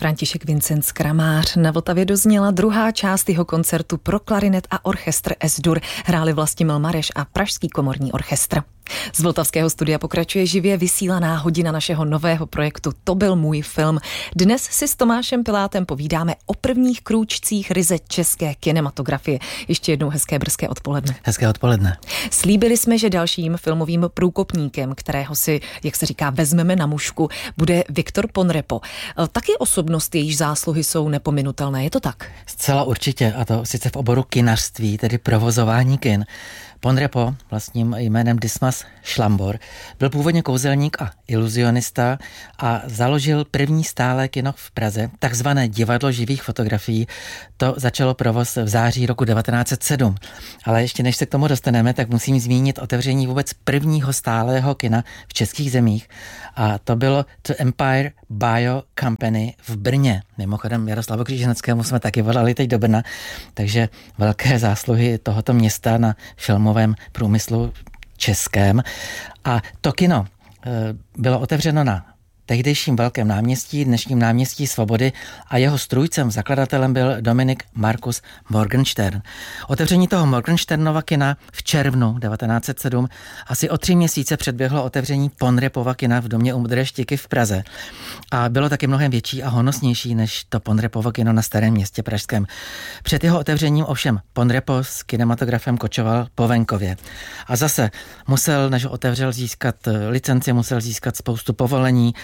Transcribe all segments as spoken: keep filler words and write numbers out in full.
František Vincent Kramář. Na Vltavě dozněla druhá část jeho koncertu pro klarinet a orchestr Es-Dur. Hráli Vlastimil Mareš a Pražský komorní orchestr. Z Vltavského studia pokračuje živě vysílaná hodina našeho nového projektu To byl můj film. Dnes si s Tomášem Pilátem povídáme o prvních krůčcích ryze české kinematografie. Ještě jednou hezké brzké odpoledne. Hezké odpoledne. Slíbili jsme, že dalším filmovým průkopníkem, kterého si, jak se říká, vezmeme na mušku, bude Viktor Ponrepo. Taky osobnost, jejíž zásluhy jsou nepominutelné, je to tak? Zcela určitě, a to sice v oboru kinařství, tedy provozování kin. Ponrepo, vlastním jménem Dismas Šlambor, byl původně kouzelník a iluzionista a založil první stálé kino v Praze, takzvané Divadlo živých fotografií. To začalo provoz v září roku devatenáct set sedm. Ale ještě než se k tomu dostaneme, tak musím zmínit otevření vůbec prvního stálého kina v českých zemích. A to bylo The Empire Bio Company v Brně. Mimochodem Jaroslavu Kříženeckému jsme taky volali teď do Brna, takže velké zásluhy tohoto města na filmovém průmyslu českém. A to kino bylo otevřeno na tehdejším Velkém náměstí, dnešním náměstí Svobody, a jeho strůjcem, zakladatelem byl Dominik Markus Morgenstern. Otevření toho Morgensternova kina v červnu devatenáct set sedm asi o tři měsíce předběhlo otevření Ponrepova kina v domě u Modré Štiky v Praze. A bylo taky mnohem větší a honosnější než to Ponrepovo kino na Starém Městě pražském. Před jeho otevřením ovšem Ponrepo s kinematografem kočoval po venkově. A zase musel, než ho otevřel, získat licenci, musel získat spoustu povolení,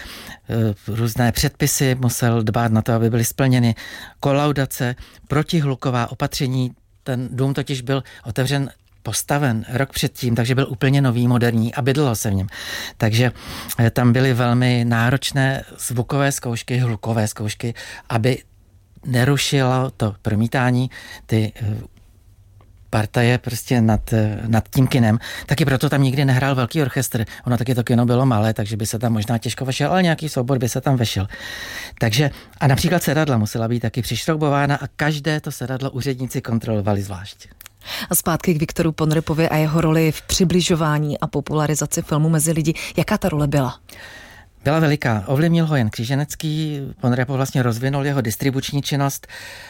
různé předpisy, musel dbát na to, aby byly splněny kolaudace, protihluková opatření. Ten dům totiž byl otevřen, postaven rok předtím, takže byl úplně nový, moderní a bydlelo se v něm. Takže tam byly velmi náročné zvukové zkoušky, hlukové zkoušky, aby nerušilo to promítání, ty partaje prostě nad, nad tím kinem. Taky proto tam nikdy nehrál velký orchestr. Ono taky to kino bylo malé, takže by se tam možná těžko vešel, ale nějaký soubor by se tam vešel. Takže a například sedadla musela být taky přišroubována a každé to sedadlo úředníci kontrolovali zvlášť. A zpátky k Viktoru Ponrepovi a jeho roli v přibližování a popularizaci filmu mezi lidi. Jaká ta role byla? Byla veliká. Ovlivnil ho jen Kříženecký. Ponrepo vlastně rozvinul jeho distribuční činnost.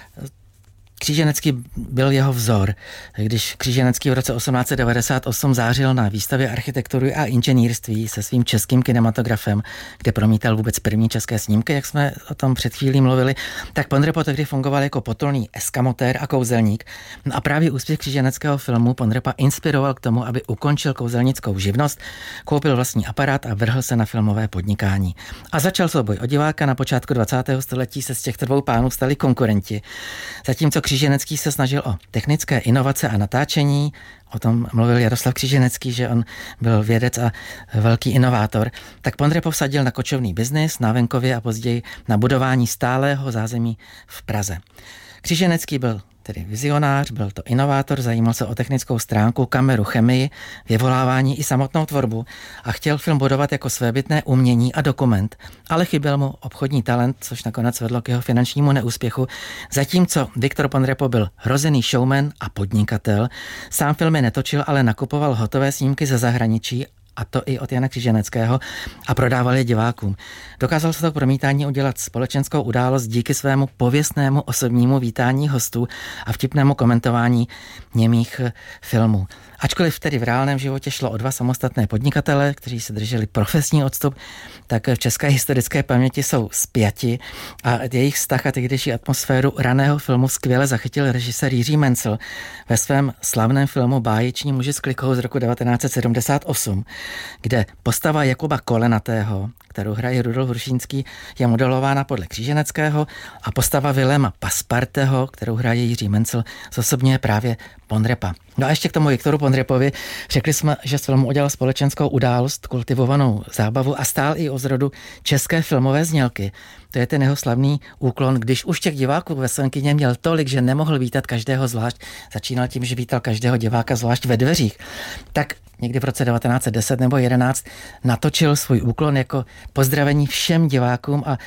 Kříženecký byl jeho vzor. Když Kříženecký v roce osmnáct set devadesát osm zářil na výstavě architektury a inženýrství se svým českým kinematografem, kde promítal vůbec první české snímky, jak jsme o tom před chvílí mluvili, tak Ponrepo tehdy fungoval jako potulný eskamotér a kouzelník. A právě úspěch kříženeckého filmu Ponrepa inspiroval k tomu, aby ukončil kouzelnickou živnost, koupil vlastní aparát a vrhl se na filmové podnikání. A začal souboj o diváka. Na počátku dvacátého století se z těchto dvou pánů stali konkurenti. Zatímco Kříženecký se snažil o technické inovace a natáčení, o tom mluvil Jaroslav Kříženecký, že on byl vědec a velký inovátor, tak Ponrepo vsadil na kočovný biznis na venkově a později na budování stálého zázemí v Praze. Kříženecký byl tedy vizionář, byl to inovátor, zajímal se o technickou stránku, kameru, chemii, vyvolávání i samotnou tvorbu a chtěl film budovat jako svébytné umění a dokument, ale chyběl mu obchodní talent, což nakonec vedlo k jeho finančnímu neúspěchu. Zatímco Viktor Ponrepo byl hrozený showman a podnikatel, sám filmy netočil, ale nakupoval hotové snímky ze zahraničí, a to i od Jana Kříženeckého, a prodával je divákům. Dokázal se to promítání udělat společenskou událost díky svému pověstnému osobnímu vítání hostů a vtipnému komentování němých filmů. Ačkoliv tedy v reálném životě šlo o dva samostatné podnikatele, kteří se drželi profesní odstup, tak v české historické paměti jsou spjati a jejich vztah a tehdejší atmosféru raného filmu skvěle zachytil režisér Jiří Mencel ve svém slavném filmu Báječní muži s klikou z roku devatenáct set sedmdesát osm, kde postava Jakuba Kolenatého, kterou hraje Rudolf Hrušínský, je modelována podle Kříženeckého, a postava Viléma Pasparteho, kterou hraje Jiří Mencel, zosobňuje právě Ponrepa. No a ještě k tomu Viktoru Ponrepovi. Řekli jsme, že z filmu udělal společenskou událost, kultivovanou zábavu a stál i o zrodu české filmové znělky. To je ten jeho slavný úklon, když už těch diváků ve svém kině měl tolik, že nemohl vítat každého zvlášť. Začínal tím, že vítal každého diváka zvlášť ve dveřích. Tak někdy v roce devatenáct set deset nebo jedenáct natočil svůj úklon jako pozdravení všem divákům a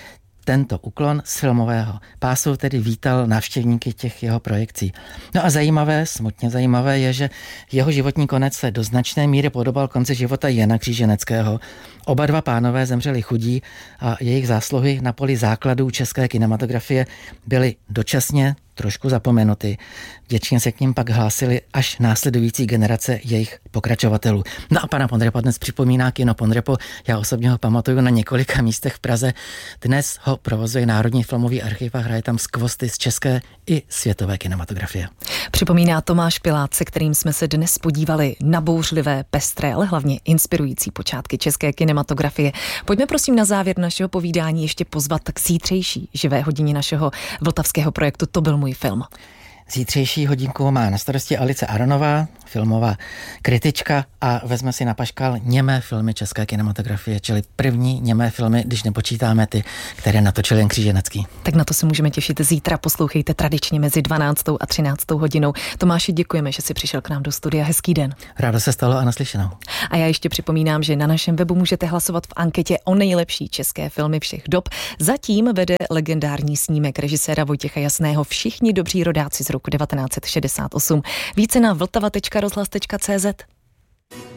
tento úklon z filmového pásu tedy vítal návštěvníky těch jeho projekcí. No a zajímavé, smutně zajímavé je, že jeho životní konec se do značné míry podobal konci života Jana Kříženeckého. Oba dva pánové zemřeli chudí a jejich zásluhy na poli základů české kinematografie byly dočasně trošku zapomenuty. Vděčně se k ním pak hlásili až následující generace jejich pokračovatelů. No a pana Ponrepa dnes připomíná kino Ponrepo. Já osobně ho pamatuju na několika místech v Praze. Dnes ho provozuje Národní filmový archiv a hraje tam skvosty z české i světové kinematografie. Připomíná Tomáš Pilát, se kterým jsme se dnes podívali na bouřlivé, pestré, ale hlavně inspirující počátky české kinematografie. Pojďme prosím na závěr našeho povídání ještě pozvat k zítřejší živé hodině našeho vltavského projektu To byl můj film. Zítřejší hodinku má na starosti Alice Aronová, filmová kritička, a vezme si na paškal němé filmy české kinematografie, čili první němé filmy, když nepočítáme ty, které natočil Jan Kříženecký. Tak na to se můžeme těšit zítra. Poslouchejte tradičně mezi dvanáctou a třináctou hodinou. Tomáši, děkujeme, že jsi přišel k nám do studia. Hezký den. Rádo se stalo a naslyšenou. A já ještě připomínám, že na našem webu můžete hlasovat v anketě o nejlepší české filmy všech dob. Zatím vede legendární snímek režiséra Vojtěcha Jasného Všichni dobří rodáci z roku devatenáct set šedesát osm. Více na vltava tečka rozhlas tečka cé zet.